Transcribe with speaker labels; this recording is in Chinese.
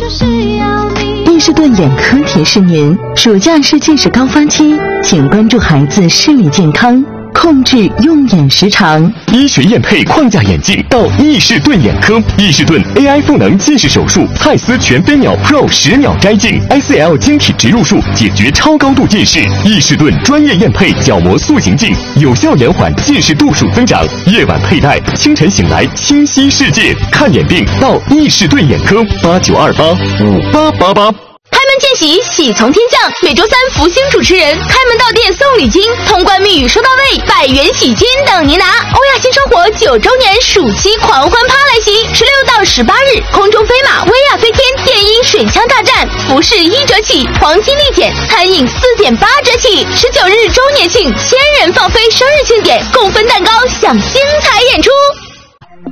Speaker 1: 伊士顿眼科提示您：暑假是近视高发期，请关注孩子视力健康，控制用眼时长。
Speaker 2: 医学验配框架眼镜到伊士顿眼科，伊士顿 AI 赋能近视手术，蔡司全飞秒 Pro 10秒摘镜 ，ICL 晶体植入术解决超高度近视。伊士顿专业验配角膜塑形镜，有效延缓近视度数增长。夜晚佩戴，清晨醒来清晰世界。看眼病到伊士顿眼科，89285888。
Speaker 3: 开门见喜，喜从天降。每周三，福星主持人开门到店送礼金，通关密语收到位，100元喜金等您拿。欧亚新生活9周年暑期狂欢趴来袭，16到18日，空中飞马、薇娅飞天、电音水枪大战，服饰1折起，黄金立减，餐饮4.8折起。19日周年庆，1000人放飞生日庆典，共分蛋糕，享精彩演出。